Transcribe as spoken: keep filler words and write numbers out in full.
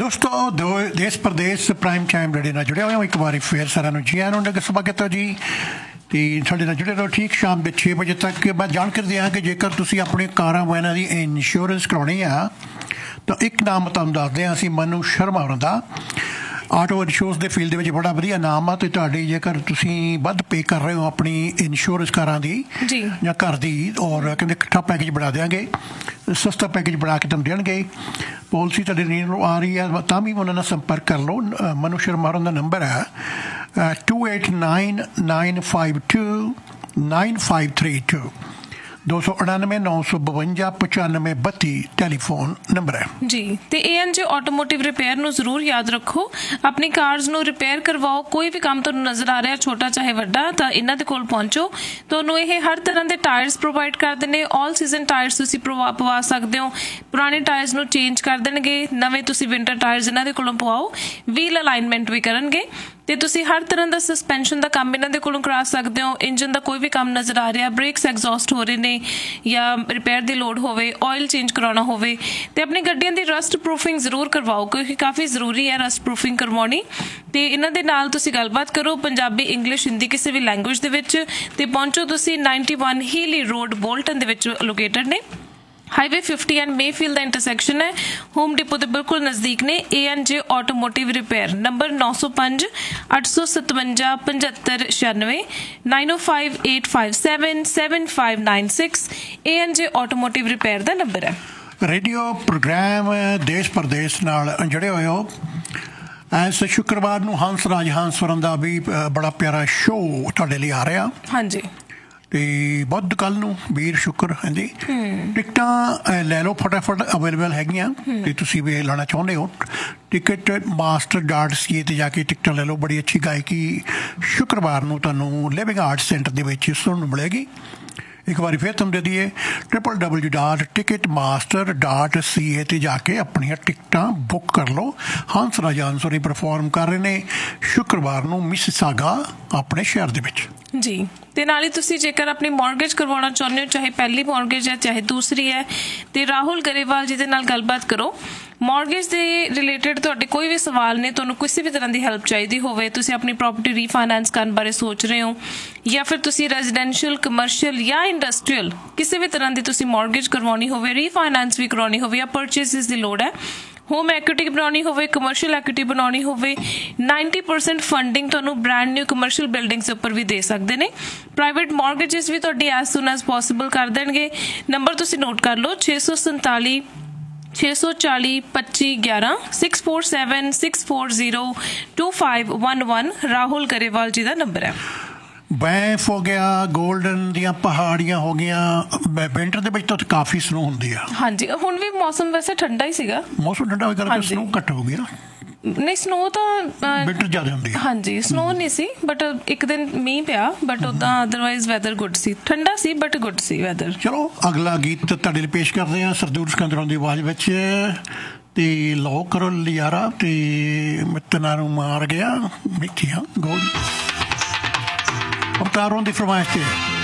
ਦੋਸਤੋ ਦੋ ਦੇਸ਼ ਪ੍ਰਦੇਸ਼ ਪ੍ਰਾਈਮ ਟਾਈਮ ਰੇਡੀਓ ਨਾਲ ਜੁੜਿਆ ਹੋਇਆ ਇੱਕ ਵਾਰੀ ਫੇਰ ਸਾਰਿਆਂ ਨੂੰ ਜੀ ਆਇਆਂ ਨੂੰ ਨਗਰ ਸਵਾਗਤ ਹੈ ਜੀ। ਅਤੇ ਸਾਡੇ ਨਾਲ ਜੁੜੇ ਰਹੋ ਠੀਕ ਸ਼ਾਮ ਦੇ ਛੇ ਵਜੇ ਤੱਕ। ਮੈਂ ਜਾਣਕਾਰੀ ਦਿਆਂ ਕਿ ਜੇਕਰ ਤੁਸੀਂ ਆਪਣੀ ਕਾਰਾਂ ਵੈਨਾਂ ਦੀ ਇੰਸ਼ੋਰੈਂਸ ਕਰਾਉਣੀ ਆ ਤਾਂ ਇੱਕ ਨਾਮ ਤੁਹਾਨੂੰ ਦੱਸਦੇ ਹਾਂ ਅਸੀਂ, ਮਨੂ ਸ਼ਰਮਾ ਉਹਨਾਂ ਦਾ। ਆਟੋ ਇੰਸ਼ੋਰੈਂਸ ਦੇ ਫੀਲਡ ਦੇ ਵਿੱਚ ਬੜਾ ਵਧੀਆ ਨਾਮ ਆ ਅਤੇ ਤੁਹਾਡੀ ਜੇਕਰ ਤੁਸੀਂ ਵੱਧ ਪੇ ਕਰ ਰਹੇ ਹੋ ਆਪਣੀ ਇੰਸ਼ੋਰੈਂਸ ਕਾਰਾਂ ਦੀ ਜਾਂ ਘਰ ਦੀ, ਔਰ ਕਹਿੰਦੇ ਇਕੱਠਾ ਪੈਕੇਜ ਬਣਾ ਦਿਆਂਗੇ, ਸਸਤਾ ਪੈਕੇਜ ਬਣਾ ਕੇ ਤੁਹਾਨੂੰ ਦੇਣਗੇ। ਪੋਲਿਸੀ ਤੁਹਾਡੇ ਨੀਂਦ ਨੂੰ ਆ ਰਹੀ ਹੈ ਤਾਂ ਵੀ ਉਹਨਾਂ ਨਾਲ ਸੰਪਰਕ ਕਰ ਲਓ। ਮਨੂ ਸ਼ਰਮਾ ਉਹਨਾਂ ਦਾ ਨੰਬਰ ਹੈ to eight nine nine five to nine five three two ਦੋ ਸੌ ਅਠਾਨਵੇਂ ਨੌ ਸੌ ਬਵੰਜਾ ਪਚਾਨਵੇਂ ਬੱਤੀ ਟੈਲੀਫੋਨ ਨੰਬਰ ਹੈ ਜੀ। ਤੇ ਏ ਐਨ ਜੇ ਆਟੋਮੋਟਿਵ ਰਿਪੇਅਰ ਨੂੰ ਜ਼ਰੂਰ ਯਾਦ ਰੱਖੋ। ਆਪਣੀ ਕਾਰਜ਼ ਨੂੰ ਰਿਪੇਅਰ ਕਰਵਾਓ। ਕੋਈ ਵੀ ਕੰਮ ਤੁਹਾਨੂੰ ਨਜ਼ਰ ਆ ਰਿਹਾ ਛੋਟਾ ਚਾਹੇ ਵੱਡਾ, ਤਾਂ ਇਹਨਾਂ ਦੇ ਕੋਲ ਪਹੁੰਚੋ। ਤੁਹਾਨੂੰ ਇਹ ਹਰ ਤਰ੍ਹਾਂ ਦੇ ਟਾਇਰਸ ਪ੍ਰੋਵਾਈਡ ਕਰਦੇ ਨੇ। ਆਲ ਸੀਜ਼ਨ ਟਾਇਰਸ ਤੁਸੀਂ ਪਵਾ ਪਵਾ ਸਕਦੇ ਹੋ। ਪੁਰਾਣੇ ਟਾਇਰਸ ਨੂੰ ਚੇਂਜ ਕਰ ਦੇਣਗੇ, ਨਵੇਂ ਤੁਸੀਂ ਵਿੰਟਰ ਟਾਇਰਸ ਇਹਨਾਂ ਦੇ ਕੋਲੋਂ ਪਵਾਓ। ਵੀਲ ਅਲਾਈਨਮੈਂਟ ਵੀ ਕਰਨਗੇ ਤੇ ਤੁਸੀਂ ਹਰ ਤਰ੍ਹਾਂ ਦਾ ਸਸਪੈਂਸ਼ਨ ਦਾ ਕੰਮ ਇਹਨਾਂ ਦੇ ਕੋਲੋਂ ਕਰਾ ਸਕਦੇ ਹੋ। ਇੰਜਨ ਦਾ ਕੋਈ ਵੀ ਕੰਮ ਨਜ਼ਰ ਆ ਰਿਹਾ, ਬ੍ਰੇਕਸ ਐਗਜ਼ੌਸਟ ਹੋ ਰਹੇ ਨੇ ਜਾਂ ਰਿਪੇਅਰ ਦੀ ਲੋੜ ਹੋਵੇ, ਆਇਲ ਚੇਂਜ ਕਰਾਉਣਾ ਹੋਵੇ, ਤੇ ਆਪਣੀ ਗੱਡੀਆਂ ਦੀ ਰਸਟ ਪ੍ਰੂਫਿੰਗ ਜ਼ਰੂਰ ਕਰਵਾਓ ਕਿਉਂਕਿ ਕਾਫੀ ਜ਼ਰੂਰੀ ਹੈ ਰਸਟ ਪ੍ਰੂਫਿੰਗ ਕਰਵਾਉਣੀ। ਤੇ ਇਹਨਾਂ ਦੇ ਨਾਲ ਤੁਸੀਂ ਗੱਲਬਾਤ ਕਰੋ ਪੰਜਾਬੀ, ਇੰਗਲਿਸ਼, ਹਿੰਦੀ, ਕਿਸੇ ਵੀ ਲੈਂਗੁਏਜ ਦੇ ਵਿੱਚ। ਤੇ ਪਹੁੰਚੋ ਤੁਸੀਂ ਨਾਈਨਟੀ ਵਨ ਹੀਲੀ ਰੋਡ ਬੋਲਟਨ ਦੇ ਵਿੱਚ ਲੋਕੇਟਡ ਨੇ। Highway fifty and Mayfield the intersection ਹੈ। ਹੋਮ ਡਿਪੋ ਦੇ ਬਿਲਕੁਲ ਨਜ਼ਦੀਕ ਨੇ। ਏ ਐਨ ਜੇ ਆਟੋਮੋਟਿਵ ਰਿਪੇਅਰ, ਨੰਬਰ ਨੌ ਸੌ ਪੰਜ ਅੱਠ ਸੌ ਸਤਵੰਜਾ ਪੰਝੱਤਰ ਛਿਆਨਵੇਂ ਨਾਈਨ ਓ five eight five seven seven five nine six ਏ ਐਨ ਜੇ ਆਟੋਮੋਟਿਵ ਰਿਪੇਅਰ ਦਾ ਨੰਬਰ ਹੈ। ਰੇਡੀਓ ਪ੍ਰੋਗਰਾਮ ਦੇਸ਼ ਪ੍ਰਦੇਸ਼ ਨਾਲ ਜੁੜੇ ਹੋਏ ਹੋ। ਐਸ ਸ਼ੁੱਕਰਵਾਰ ਨੂੰ ਹੰਸ ਰਾਜ ਹੰਸਵਰਨ ਦਾ ਵੀ ਬੜਾ ਪਿਆਰਾ ਸ਼ੋਅ ਤੁਹਾਡੇ ਲਈ ਆ ਰਿਹਾ। ਹਾਂਜੀ। ਅਤੇ ਬੁੱਧ ਕੱਲ੍ਹ ਨੂੰ ਵੀਰ ਸ਼ੁੱਕਰ, ਹਾਂਜੀ। ਟਿਕਟਾਂ ਲੈ ਲਓ ਫਟਾਫਟ, ਅਵੇਲੇਬਲ ਹੈਗੀਆਂ। ਅਤੇ ਤੁਸੀਂ ਵੀ ਲੈਣਾ ਚਾਹੁੰਦੇ ਹੋ ਟਿਕਟ ਮਾਸਟਰ ਡਾਟ ਸੀ ਏ 'ਤੇ ਜਾ ਕੇ ਟਿਕਟਾਂ ਲੈ ਲਓ। ਬੜੀ ਅੱਛੀ ਗਾਇਕੀ ਸ਼ੁੱਕਰਵਾਰ ਨੂੰ ਤੁਹਾਨੂੰ ਲਿਵਿੰਗ ਆਰਟਸ ਸੈਂਟਰ ਦੇ ਵਿੱਚ ਸੁਣਨ ਨੂੰ ਮਿਲੇਗੀ। ਇੱਕ ਵਾਰੀ ਫਿਰ ਤੁਹਾਨੂੰ ਦੇ ਦਈਏ triple W dot ticket master dot ਸੀ ਏ 'ਤੇ ਜਾ ਕੇ ਆਪਣੀਆਂ ਟਿਕਟਾਂ ਬੁੱਕ ਕਰ ਲਓ। ਹੰਸ ਰਾਜ ਹੰਸਵਰਨ ਪਰਫੋਰਮ ਕਰ ਰਹੇ ਨੇ ਸ਼ੁੱਕਰਵਾਰ ਨੂੰ ਮਿਸਿਸਾਗਾ ਆਪਣੇ ਸ਼ਹਿਰ ਦੇ ਵਿੱਚ ਜੀ। ਤੇ ਨਾਲ ਹੀ ਤੁਸੀਂ ਜੇਕਰ ਆਪਣੀ ਮੌਰਗੇਜ ਕਰਵਾਉਣਾ ਚਾਹੁੰਦੇ ਹੋ, ਚਾਹੇ ਪਹਿਲੀ ਮੌਰਗੇਜ ਹੈ ਚਾਹੇ ਦੂਸਰੀ ਹੈ, ਤੇ ਰਾਹੁਲ ਗਰੇਵਾਲ ਜੀ ਦੇ ਨਾਲ ਗੱਲਬਾਤ ਕਰੋ। ਮੌਰਗੇਜ ਦੇ ਰਿਲੇਟਡ ਤੁਹਾਡੇ ਕੋਈ ਵੀ ਸਵਾਲ ਨੇ, ਤੁਹਾਨੂੰ ਕਿਸੇ ਵੀ ਤਰ੍ਹਾਂ ਦੀ ਹੈਲਪ ਚਾਹੀਦੀ ਹੋਵੇ, ਤੁਸੀਂ ਆਪਣੀ ਪ੍ਰੋਪਰਟੀ ਰੀਫਾਈਨੈਂਸ ਕਰਨ ਬਾਰੇ ਸੋਚ ਰਹੇ ਹੋ, ਜਾਂ ਫਿਰ ਤੁਸੀਂ ਰੈਜ਼ੀਡੈਂਸ਼ੀਅਲ, ਕਮਰਸ਼ੀਅਲ ਜਾਂ ਇੰਡਸਟਰੀਅਲ ਕਿਸੇ ਵੀ ਤਰ੍ਹਾਂ ਦੀ ਤੁਸੀਂ ਮੌਰਗੇਜ ਕਰਵਾਉਣੀ ਹੋਵੇ, ਰੀਫਾਈਨੈਂਸ ਵੀ ਕਰਵਾਉਣੀ ਹੋਵੇ, ਜਾਂ ਪਰਚੇਸਿਸ ਦੀ ਲੋੜ ਹੈ, ਹੋਮ ਐਕੁਇਟੀ ਬਣਾਉਣੀ ਹੋਵੇ, ਕਮਰਸ਼ੀਅਲ ਐਕੁਇਟੀ ਬਣਾਉਣੀ ਹੋਵੇ, ਨਾਈਨਟੀ ਪਰਸੈਂਟ ਫੰਡਿੰਗ ਤੁਹਾਨੂੰ ਬ੍ਰੈਂਡ ਨਿਊ ਕਮਰਸ਼ੀਅਲ ਬਿਲਡਿੰਗਸ ਉੱਪਰ ਵੀ ਦੇ ਸਕਦੇ ਨੇ। ਪ੍ਰਾਈਵੇਟ ਮੌਰਗੇਜਿਸ ਵੀ ਤੁਹਾਡੀ ਐਜ਼ ਸੂਨ ਐਜ਼ ਪੋਸੀਬਲ ਕਰ ਦੇਣਗੇ। ਨੰਬਰ ਤੁਸੀਂ ਨੋਟ ਕਰ ਲਓ ਛੇ ਸੌ ਸੰਤਾਲੀ ਛੇ ਸੌ ਚਾਲੀ ਪੱਚੀ ਗਿਆਰਾਂ six four seven six four zero two five one one Rahul Grewal ਜੀ ਦਾ ਨੰਬਰ ਹੈ। ਬੈਂਫ ਹੋ ਗਿਆ, ਗੋਲਡਨ ਦੀਆਂ ਪਹਾੜੀਆਂ ਹੋ ਗਈਆਂ। ਵਿੰਟਰ ਦੇ ਵਿੱਚ ਤਾਂ ਕਾਫੀ ਸਨੋ ਹੁੰਦੀ ਆ। ਹਾਂਜੀ, ਹੁਣ ਵੀ ਮੌਸਮ ਵੈਸੇ ਠੰਡਾ ਹੀ ਸੀਗਾ। ਮੌਸਮ ਠੰਡਾ ਹੋਏ ਕਰਕੇ ਸਨੋ ਘੱਟ ਹੋ ਗਈ ਨਾ। ਨਹੀਂ, ਸਨੋ ਤਾਂ ਵਿੰਟਰ ਜ਼ਿਆਦਾ ਹੁੰਦੀ ਹੈ। ਹਾਂਜੀ, ਸਨੋ ਨਹੀਂ ਸੀ, ਬਟ ਇੱਕ ਦਿਨ ਮੀਂਹ ਪਿਆ, ਬਟ ਉਦਾਂ ਅਦਰਵਾਈਜ਼ ਵੈਦਰ ਗੁੱਡ ਸੀ। ਠੰਡਾ ਸੀ ਬਟ ਗੁੱਡ ਸੀ ਵੈਦਰ। ਚਲੋ ਅਗਲਾ ਗੀਤ ਤੁਹਾਡੇ ਲਈ ਪੇਸ਼ ਕਰਦੇ ਹਾਂ ਸਰਦੂਲ ਸਿਕੰਦਰ ਦੀ ਆਵਾਜ਼ ਵਿੱਚ। ਤੇ ਲਓ ਕਰੋ ਲਿਆਰਾ ਤੇ ਮਿੱਤਰਾਂ ਨੂੰ ਮਾਰ ਗਿਆ ਮਿੱਠੀਆਂ ਗੋਲੀ ਅਵਤਾਰੋਂ ਦੀ ਫਰਮਾਇਸ਼ ਤੇ।